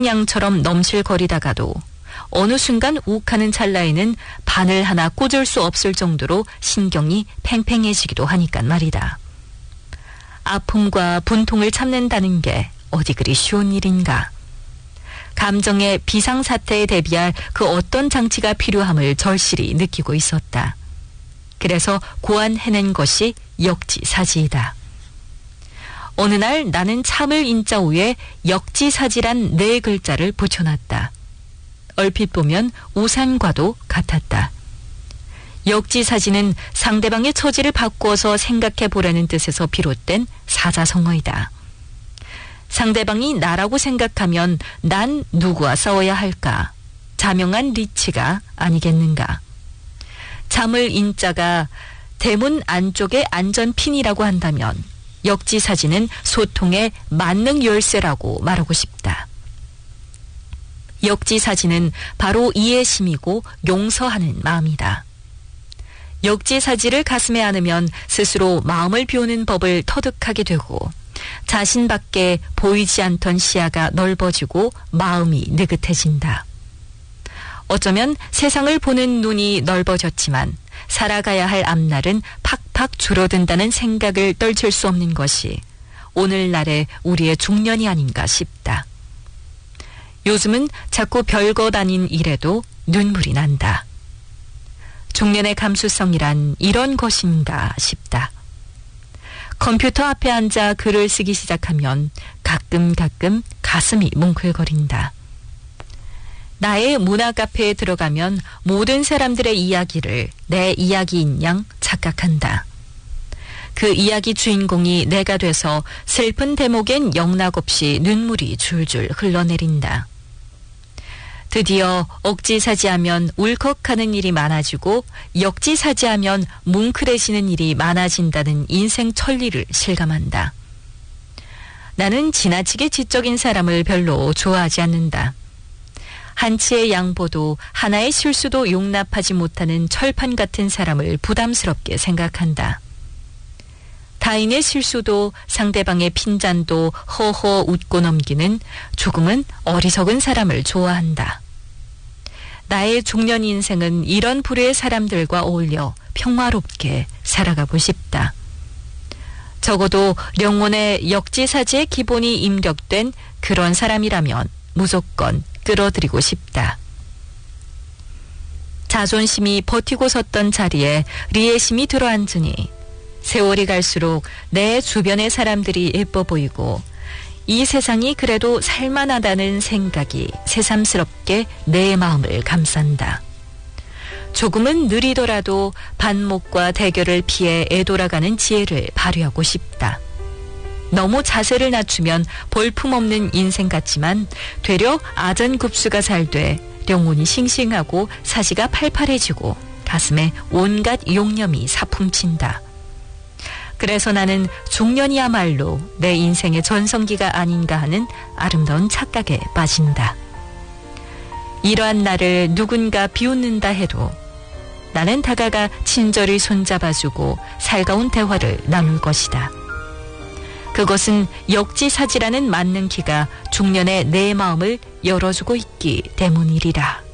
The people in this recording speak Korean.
양처럼 넘실거리다가도 어느 순간 욱하는 찰나에는 바늘 하나 꽂을 수 없을 정도로 신경이 팽팽해지기도 하니까 말이다. 아픔과 분통을 참는다는 게 어디 그리 쉬운 일인가. 감정의 비상사태에 대비할 그 어떤 장치가 필요함을 절실히 느끼고 있었다. 그래서 고안해낸 것이 역지사지이다. 어느 날 나는 참을 인자 위에 역지사지란 4글자를 붙여놨다. 얼핏 보면 우산과도 같았다. 역지사지는 상대방의 처지를 바꾸어서 생각해보라는 뜻에서 비롯된 사자성어이다. 상대방이 나라고 생각하면 난 누구와 싸워야 할까? 자명한 리치가 아니겠는가? 참을 인자가 대문 안쪽의 안전핀이라고 한다면 역지사지는 소통의 만능 열쇠라고 말하고 싶다. 역지사지는 바로 이해심이고 용서하는 마음이다. 역지사지를 가슴에 안으면 스스로 마음을 비우는 법을 터득하게 되고 자신밖에 보이지 않던 시야가 넓어지고 마음이 느긋해진다. 어쩌면 세상을 보는 눈이 넓어졌지만 살아가야 할 앞날은 팍팍 줄어든다는 생각을 떨칠 수 없는 것이 오늘날의 우리의 중년이 아닌가 싶다. 요즘은 자꾸 별것 아닌 일에도 눈물이 난다. 중년의 감수성이란 이런 것인가 싶다. 컴퓨터 앞에 앉아 글을 쓰기 시작하면 가끔 가슴이 뭉클거린다. 나의 문화 카페에 들어가면 모든 사람들의 이야기를 내 이야기인 양 착각한다. 그 이야기 주인공이 내가 돼서 슬픈 대목엔 영락없이 눈물이 줄줄 흘러내린다. 드디어 억지사지하면 울컥하는 일이 많아지고 역지사지하면 뭉클해지는 일이 많아진다는 인생 천리를 실감한다. 나는 지나치게 지적인 사람을 별로 좋아하지 않는다. 한치의 양보도 하나의 실수도 용납하지 못하는 철판 같은 사람을 부담스럽게 생각한다. 타인의 실수도 상대방의 핀잔도 허허 웃고 넘기는 조금은 어리석은 사람을 좋아한다. 나의 중년 인생은 이런 부류의 사람들과 어울려 평화롭게 살아가고 싶다. 적어도 영혼의 역지사지의 기본이 입력된 그런 사람이라면 무조건 끌어들이고 싶다. 자존심이 버티고 섰던 자리에 리애심이 들어앉으니 세월이 갈수록 내 주변의 사람들이 예뻐 보이고 이 세상이 그래도 살만하다는 생각이 새삼스럽게 내 마음을 감싼다. 조금은 느리더라도 반목과 대결을 피해 애돌아가는 지혜를 발휘하고 싶다. 너무 자세를 낮추면 볼품없는 인생 같지만 되려 아전급수가 잘 돼 영혼이 싱싱하고 사지가 팔팔해지고 가슴에 온갖 용념이 사풍친다. 그래서 나는 중년이야말로 내 인생의 전성기가 아닌가 하는 아름다운 착각에 빠진다. 이러한 나를 누군가 비웃는다 해도 나는 다가가 친절히 손잡아주고 살가운 대화를 나눌 것이다. 그것은 역지사지라는 만능키가 중년의 내 마음을 열어주고 있기 때문이리라.